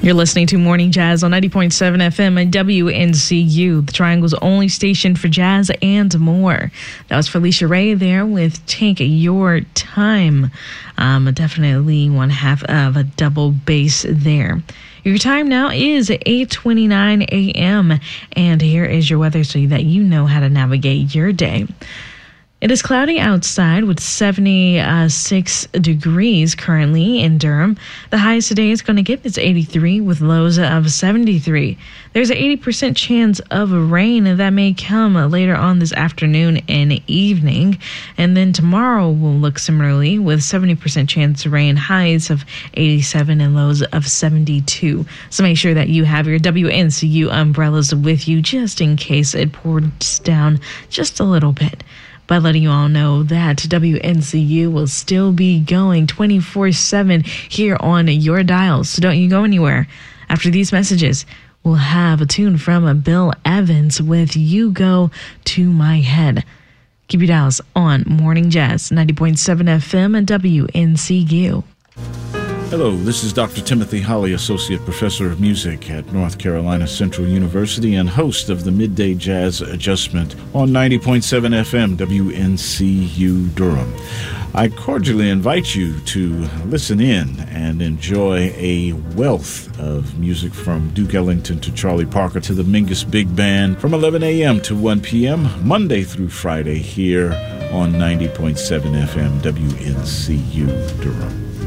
You're listening to Morning Jazz on 90.7 FM and WNCU, the Triangle's only station for jazz and more. That was Felicia Ray there with Take Your Time. Definitely one half of a double bass there. Your time now is 8:29 a.m. and here is your weather so that you know how to navigate your day. It is cloudy outside with 76 degrees currently in Durham. The highest today is going to get is 83 with lows of 73. There's an 80% chance of rain that may come later on this afternoon and evening. And then tomorrow will look similarly with 70% chance of rain, highs of 87 and lows of 72. So make sure that you have your WNCU umbrellas with you just in case it pours down just a little bit. By letting you all know that WNCU will still be going 24/7 here on your dials. So don't you go anywhere. After these messages, we'll have a tune from Bill Evans with You Go to My Head. Keep your dials on Morning Jazz, 90.7 FM and WNCU. Hello, this is Dr. Timothy Holly, Associate Professor of Music at North Carolina Central University and host of the Midday Jazz Adjustment on 90.7 FM WNCU Durham. I cordially invite you to listen in and enjoy a wealth of music from Duke Ellington to Charlie Parker to the Mingus Big Band from 11 a.m. to 1 p.m. Monday through Friday here on 90.7 FM WNCU Durham.